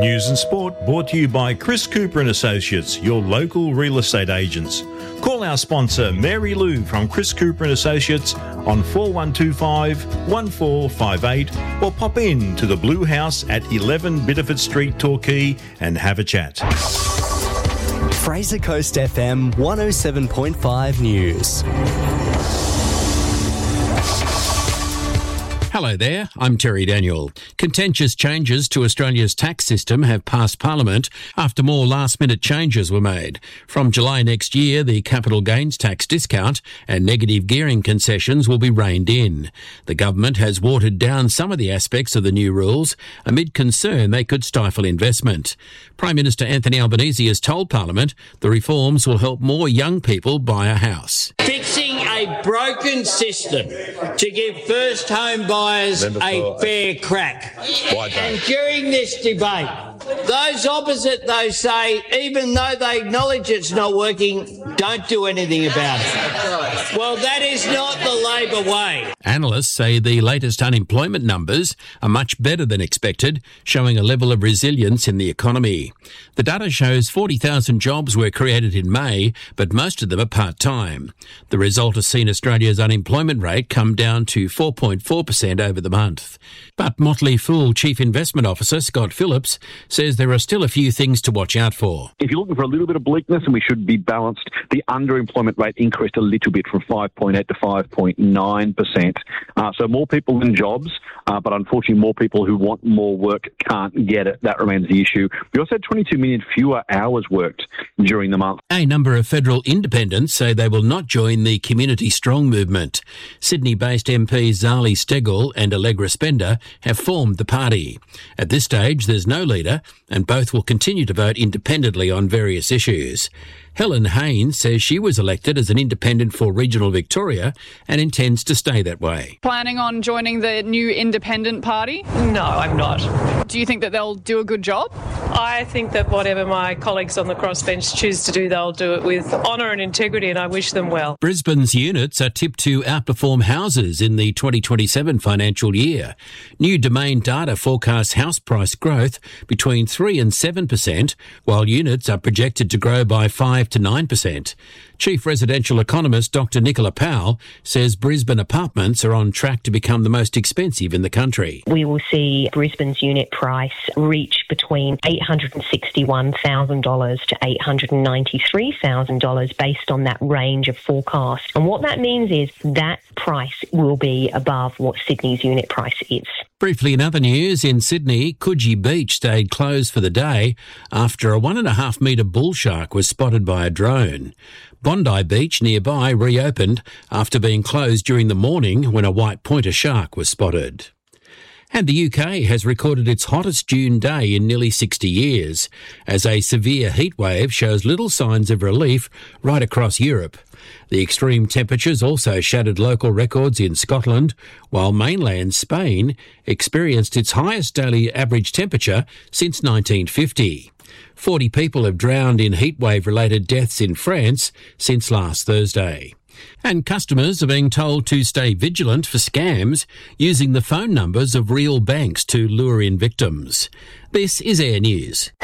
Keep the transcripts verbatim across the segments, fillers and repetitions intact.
News and sport brought to you by Chris Cooper and Associates, your local real estate agents. Call our sponsor Mary Lou from Chris Cooper and Associates on four one two five, one four five eight or pop in to the Blue House at eleven Biddeford Street, Torquay and have a chat. Fraser Coast F M one oh seven point five News. Hello there, I'm Terry Daniel. Contentious changes to Australia's tax system have passed Parliament after more last-minute changes were made. From July next year, the capital gains tax discount and negative gearing concessions will be reined in. The government has watered down some of the aspects of the new rules amid concern they could stifle investment. Prime Minister Anthony Albanese has told Parliament the reforms will help more young people buy a house. Fixing a broken system to give first home buyers a fair crack. And during this debate, those opposite, those say, even though they acknowledge it's not working, don't do anything about it. Well, that is not the Labor way. Analysts say the latest unemployment numbers are much better than expected, showing a level of resilience in the economy. The data shows forty thousand jobs were created in May, but most of them are part-time. The result has seen Australia's unemployment rate come down to four point four percent over the month. But Motley Fool Chief Investment Officer Scott Phillips says there are still a few things to watch out for. If you're looking for a little bit of bleakness, and we should be balanced, the underemployment rate increased a little bit from five point eight to five point nine percent. Uh, so more people in jobs, uh, but unfortunately more people who want more work can't get it. That remains the issue. We also had twenty-two million fewer hours worked during the month. A number of federal independents say they will not join the Community Strong movement. Sydney-based M Ps Zali Steggall and Allegra Spender have formed the party. At this stage, there's no leader, and both will continue to vote independently on various issues. Helen Haynes says she was elected as an independent for regional Victoria and intends to stay that way. Planning on joining the new independent party? No, I'm not. Do you think that they'll do a good job? I think that whatever my colleagues on the crossbench choose to do, they'll do it with honour and integrity, and I wish them well. Brisbane's units are tipped to outperform houses in the twenty twenty-seven financial year. New Domain data forecasts house price growth between three and seven percent, while units are projected to grow by five to nine percent. Chief residential economist Doctor Nicola Powell says Brisbane apartments are on track to become the most expensive in the country. We will see Brisbane's unit price reach between eight hundred sixty-one thousand dollars to eight hundred ninety-three thousand dollars based on that range of forecast. And what that means is that price will be above what Sydney's unit price is. Briefly in other news, in Sydney, Coogee Beach stayed closed for the day after a one and a half metre bull shark was spotted by a drone. Bondi Beach nearby reopened after being closed during the morning when a white pointer shark was spotted. And the U K has recorded its hottest June day in nearly sixty years, as a severe heat wave shows little signs of relief right across Europe. The extreme temperatures also shattered local records in Scotland, while mainland Spain experienced its highest daily average temperature since nineteen fifty. forty people have drowned in heatwave-related deaths in France since last Thursday. And customers are being told to stay vigilant for scams using the phone numbers of real banks to lure in victims. This is Air News.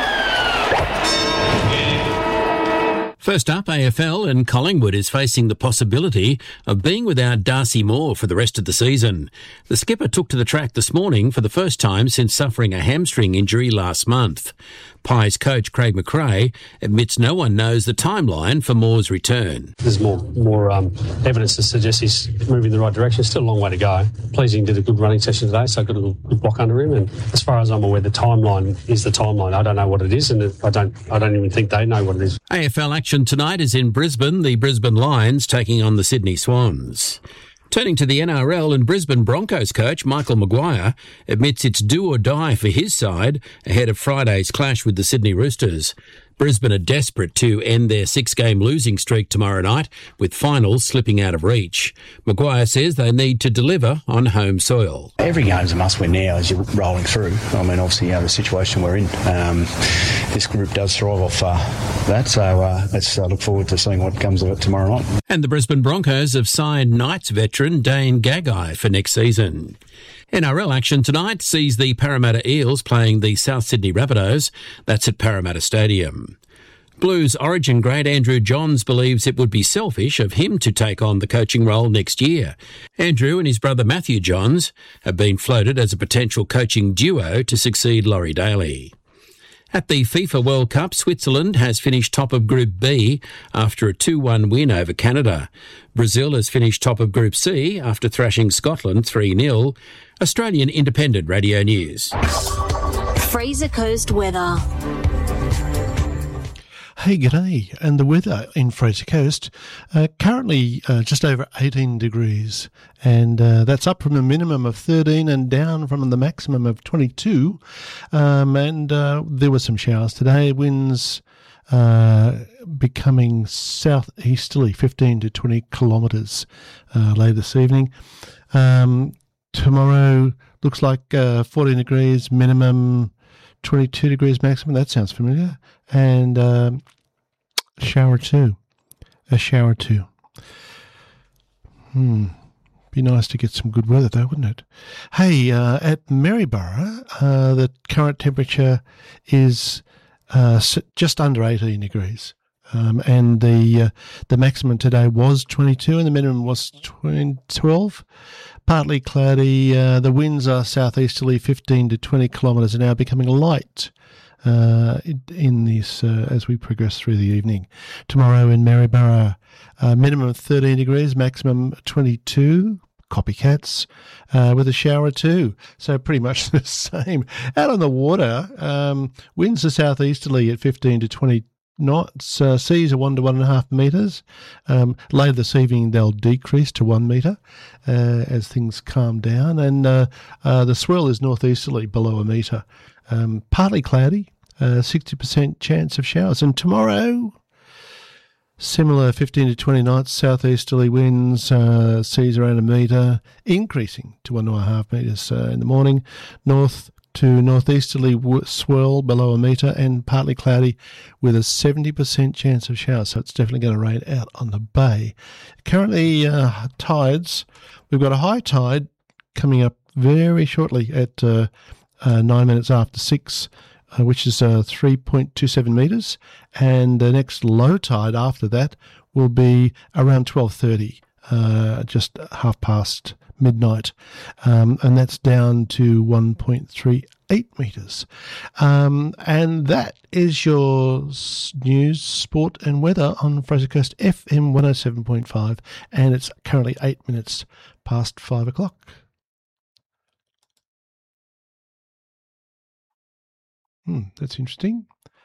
First up, A F L, and Collingwood is facing the possibility of being without Darcy Moore for the rest of the season. The skipper took to the track this morning for the first time since suffering a hamstring injury last month. Pies coach Craig McRae admits no one knows the timeline for Moore's return. There's more more um, evidence to suggest he's moving in the right direction. Still a long way to go. Pleasing did a good running session today, so I got a good block under him. And as far as I'm aware, the timeline is the timeline. I don't know what it is, and I don't I don't even think they know what it is. A F L action tonight is in Brisbane. The Brisbane Lions taking on the Sydney Swans. Turning to the N R L, and Brisbane Broncos coach Michael Maguire admits it's do or die for his side ahead of Friday's clash with the Sydney Roosters. Brisbane are desperate to end their six-game losing streak tomorrow night, with finals slipping out of reach. Maguire says they need to deliver on home soil. Every game's a must-win now as you're rolling through. I mean, obviously, you know, the situation we're in. Um, this group does thrive off uh, that, so uh, let's uh, look forward to seeing what comes of it tomorrow night. And the Brisbane Broncos have signed Knights veteran Dane Gagai for next season. N R L action tonight sees the Parramatta Eels playing the South Sydney Rabbitohs. That's at Parramatta Stadium. Blues Origin great Andrew Johns believes it would be selfish of him to take on the coaching role next year. Andrew and his brother Matthew Johns have been floated as a potential coaching duo to succeed Laurie Daly. At the FIFA World Cup, Switzerland has finished top of Group B after a two one win over Canada. Brazil has finished top of Group C after thrashing Scotland three nil. Australian Independent Radio News. Fraser Coast weather. Hey, g'day. And the weather in Fraser Coast, uh, currently uh, just over eighteen degrees, and uh, that's up from a minimum of thirteen and down from the maximum of twenty-two. Um, and uh, there were some showers today. Winds uh, becoming southeasterly, fifteen to twenty kilometres uh, later this evening. Um, tomorrow looks like uh, fourteen degrees minimum, twenty-two degrees maximum. That sounds familiar. And um, shower two. A shower two. Hmm. Be nice to get some good weather, though, wouldn't it? Hey, uh, at Maryborough, uh, the current temperature is uh, just under eighteen degrees. Um, and the uh, the maximum today was twenty-two and the minimum was twelve. Partly cloudy. Uh, the winds are southeasterly, fifteen to twenty kilometres an hour, becoming light uh, in this uh, as we progress through the evening. Tomorrow in Maryborough, uh, minimum thirteen degrees, maximum twenty-two. Copycats uh, with a shower too. So pretty much the same. Out on the water, um, winds are southeasterly at fifteen to twenty knots. Uh, seas are one to one and a half metres. Um, later this evening, they'll decrease to one metre uh, as things calm down. And uh, uh, the swell is northeasterly below a metre. Um, partly cloudy, uh, sixty percent chance of showers. And tomorrow, similar fifteen to twenty knots, southeasterly winds, uh, seas around a metre, increasing to one and a half metres uh, in the morning. North to northeasterly swirl below a metre and partly cloudy with a seventy percent chance of showers. So it's definitely going to rain out on the bay. Currently, uh, tides, we've got a high tide coming up very shortly at uh, uh, nine minutes after six, uh, which is uh, three point two seven metres. And the next low tide after that will be around twelve thirty, uh, just half past midnight, um, and that's down to one point three eight metres. Um, and that is your news, sport and weather on Fraser Coast F M one oh seven point five, and it's currently eight minutes past five o'clock. Hmm, that's interesting.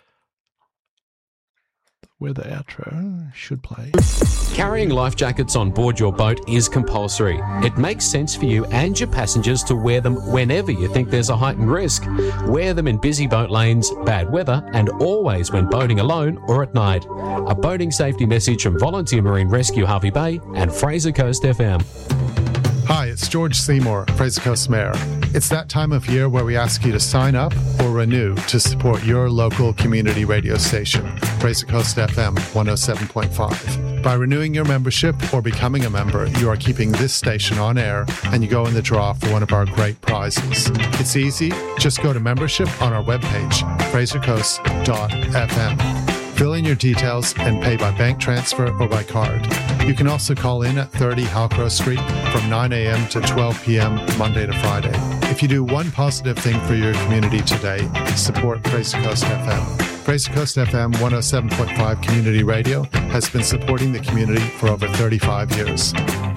Weather outro should play. Carrying life jackets on board your boat is compulsory. It makes sense for you and your passengers to wear them whenever you think there's a heightened risk. Wear them in busy boat lanes, bad weather, and always when boating alone or at night. A boating safety message from Volunteer Marine Rescue Harvey Bay and Fraser Coast F M. Hi, it's George Seymour, Fraser Coast Mayor. It's that time of year where we ask you to sign up or renew to support your local community radio station, Fraser Coast F M one oh seven point five. By renewing your membership or becoming a member, you are keeping this station on air and you go in the draw for one of our great prizes. It's easy. Just go to membership on our webpage, fraser coast dot f m. Fill in your details and pay by bank transfer or by card. You can also call in at thirty Halcrow Street from nine a.m. to twelve p.m. Monday to Friday. If you do one positive thing for your community today, support Fraser Coast F M. Fraser Coast F M one oh seven point five Community Radio has been supporting the community for over thirty-five years.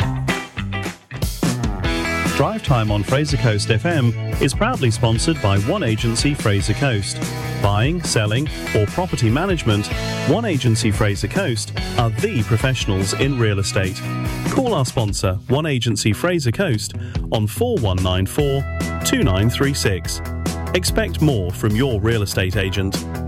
Drive Time on Fraser Coast F M is proudly sponsored by One Agency Fraser Coast. Buying, selling, or property management, One Agency Fraser Coast are the professionals in real estate. Call our sponsor, One Agency Fraser Coast, on four one nine four, two nine three six. Expect more from your real estate agent.